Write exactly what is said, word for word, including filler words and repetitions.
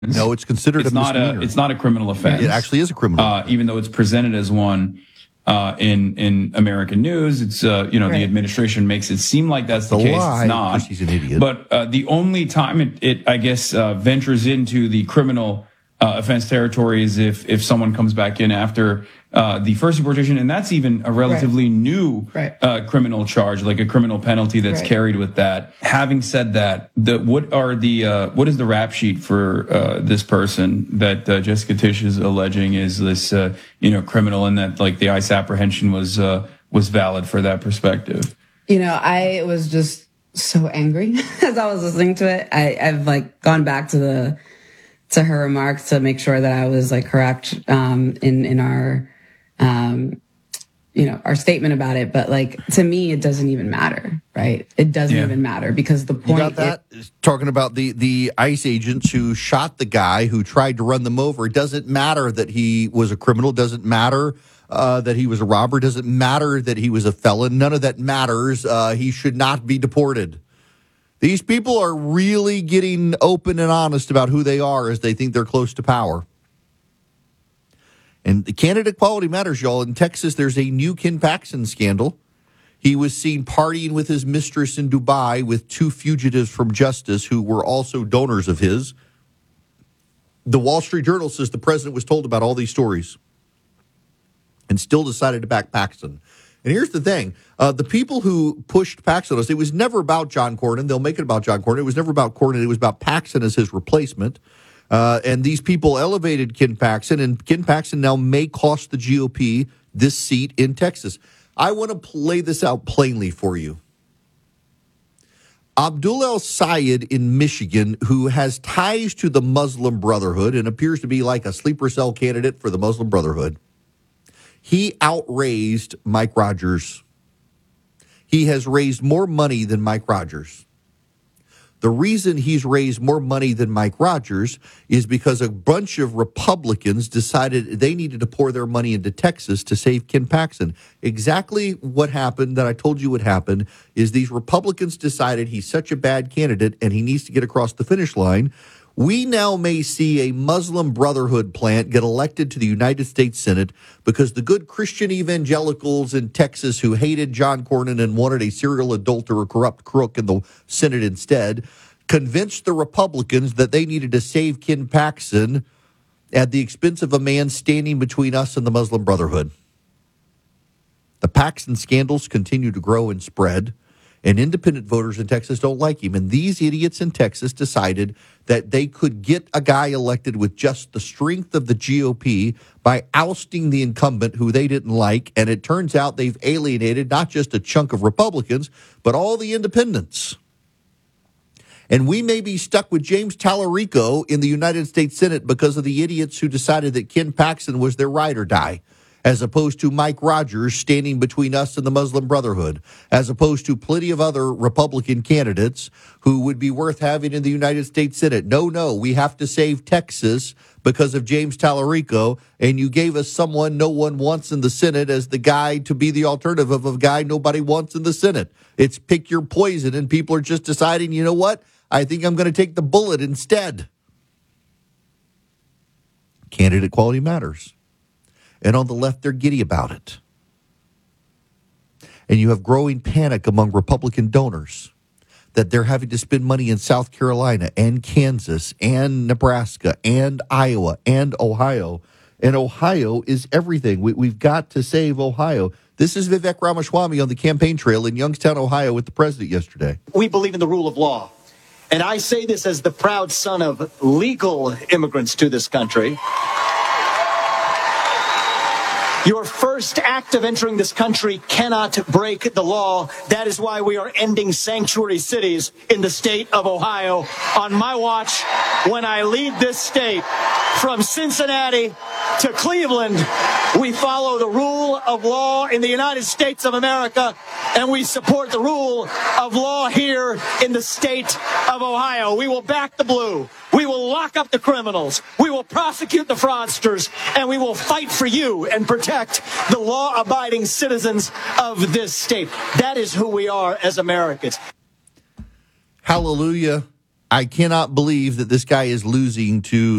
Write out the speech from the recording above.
No, it's considered it's a not misdemeanor. a it's not a criminal offense. It actually is a criminal, uh, even though it's presented as one uh, in in American news. It's uh, you know right. the administration makes it seem like that's the, the case. Lie. It's not. She's an idiot. But uh, the only time it, it I guess uh, ventures into the criminal uh, offense territory is if if someone comes back in after uh, the first deportation, and that's even a relatively right. new right. Uh, criminal charge, like a criminal penalty that's right. carried with that. Having said that, the what are the uh, what is the rap sheet for uh, this person that uh, Jessica Tisch is alleging is this uh, you know criminal, and that like the ICE apprehension was uh, was valid for that perspective? You know, I was just so angry as I was listening to it. I, I've like gone back to the to her remarks to make sure that I was like correct um, in in our. Um, you know, our statement about it, but like to me, it doesn't even matter, right? It doesn't yeah. even matter because the point. You got that? It, Talking about the the ICE agents who shot the guy who tried to run them over. It doesn't matter that he was a criminal. Doesn't matter uh, that he was a robber. Doesn't matter that he was a felon. None of that matters. Uh, he should not be deported. These people are really getting open and honest about who they are as they think they're close to power. And the candidate quality matters, y'all. In Texas, there's a new Ken Paxton scandal. He was seen partying with his mistress in Dubai with two fugitives from justice who were also donors of his. The Wall Street Journal says the president was told about all these stories and still decided to back Paxton. And here's the thing. Uh, the people who pushed Paxton, it was never about John Cornyn. They'll make it about John Cornyn. It was never about Cornyn. It was about Paxton as his replacement. Uh, and these people elevated Ken Paxton, and Ken Paxton now may cost the G O P this seat in Texas. I want to play this out plainly for you. Abdul El-Sayed in Michigan, who has ties to the Muslim Brotherhood and appears to be like a sleeper cell candidate for the Muslim Brotherhood, he outraised Mike Rogers. He has raised more money than Mike Rogers. The reason he's raised more money than Mike Rogers is because a bunch of Republicans decided they needed to pour their money into Texas to save Ken Paxton. Exactly what happened that I told you would happen is these Republicans decided he's such a bad candidate and he needs to get across the finish line. We now may see a Muslim Brotherhood plant get elected to the United States Senate because the good Christian evangelicals in Texas who hated John Cornyn and wanted a serial adulterer, corrupt crook in the Senate instead, convinced the Republicans that they needed to save Ken Paxton at the expense of a man standing between us and the Muslim Brotherhood. The Paxton scandals continue to grow and spread. And independent voters in Texas don't like him. And these idiots in Texas decided that they could get a guy elected with just the strength of the G O P by ousting the incumbent who they didn't like. And it turns out they've alienated not just a chunk of Republicans, but all the independents. And we may be stuck with James Tallarico in the United States Senate because of the idiots who decided that Ken Paxton was their ride or die, as opposed to Mike Rogers standing between us and the Muslim Brotherhood, as opposed to plenty of other Republican candidates who would be worth having in the United States Senate. No, no, we have to save Texas because of James Tallarico, and you gave us someone no one wants in the Senate as the guy to be the alternative of a guy nobody wants in the Senate. It's pick your poison, and people are just deciding, you know what, I think I'm going to take the bullet instead. Candidate quality matters. And on the left, they're giddy about it. And you have growing panic among Republican donors that they're having to spend money in South Carolina and Kansas and Nebraska and Iowa and Ohio. And Ohio is everything. We, we've got to save Ohio. This is Vivek Ramaswamy on the campaign trail in Youngstown, Ohio, with the president yesterday. We believe in the rule of law. And I say this as the proud son of legal immigrants to this country. Your first act of entering this country cannot break the law. That is why we are ending sanctuary cities in the state of Ohio on my watch when I lead this state. From Cincinnati to Cleveland, we follow the rule of law in the United States of America, and we support the rule of law here in the state of Ohio. We will back the blue. We will lock up the criminals. We will prosecute the fraudsters, and we will fight for you and protect the law-abiding citizens of this state. That is who we are as Americans. Hallelujah. I cannot believe that this guy is losing to